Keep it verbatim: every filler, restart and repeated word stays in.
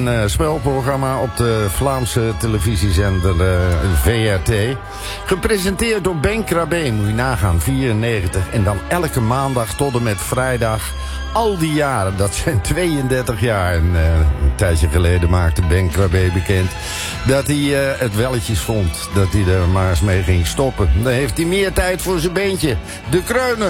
een uh, spelprogramma op de Vlaamse televisiezender uh, V R T. Gepresenteerd door Ben Krabbe, moet je nagaan, vierennegentig. En dan elke maandag tot en met vrijdag. Al die jaren, dat zijn tweeëndertig jaar. En uh, een tijdje geleden maakte Ben Krabbe bekend dat hij uh, het welletjes vond. Dat hij er maar eens mee ging stoppen. Dan heeft hij meer tijd voor zijn beentje. De Kreunen.